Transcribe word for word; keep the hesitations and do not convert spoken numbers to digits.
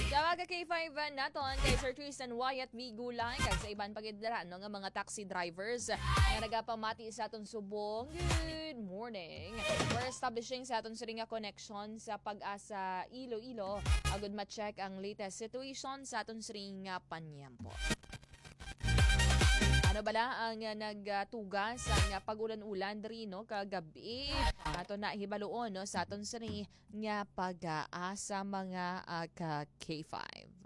Sa mga K five naton kay Sir Tristan Wyatt Vigulay kag sa iban pagidala no, nga mga taxi drivers nga nagapamati sa aton subong. Good morning. We're establishing sa aton siring nga connection sa pag-asa Iloilo agud ma-check ang latest situation sa aton siring nga panyampo. Ano bala ang uh, nagtugas ang uh, pag-ulan-ulan diri no kagabi ato na hibaluon no sa aton sini nga pag-asa mga uh, ka K five.